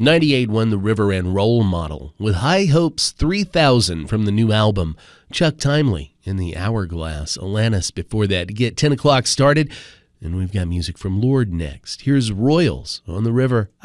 98 won the River and Roll model with High Hopes 3000 from the new album. Chuck Timely in the Hourglass. Alanis before that to get 10 o'clock started. And we've got music from Lorde next. Here's Royals on the River.